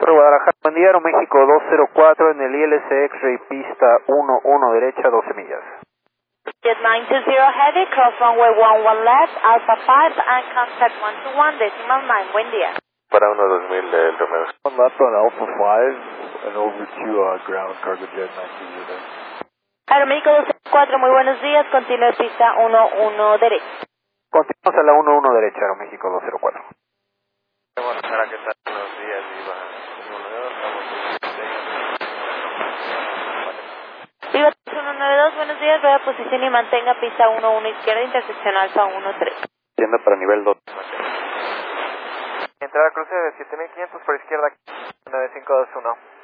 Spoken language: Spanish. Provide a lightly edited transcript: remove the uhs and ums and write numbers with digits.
Guadalajara, buen día, Aeroméxico 204 en el ILC X-Ray pista 11 derecha, 12 millas. Jet 920 heavy, cross runway 11 left, Alpha 5 and contact 121, decimal 9, buen día. Para 1-2000 del Romeo. One left on Alpha 5 and over to ground cargo jet 920. Aeroméxico 204, muy buenos días, continúe pista 11 derecha. Continuamos a la 11 derecha, Aeroméxico 204. Guadalajara, ¿qué tal? Buenos días, Viva. Viva 192, buenos días, vea posición y mantenga pista 11 izquierda, intersección Alfa 13. Yendo para nivel 2. Entrada cruce de 7500 por izquierda, 9521.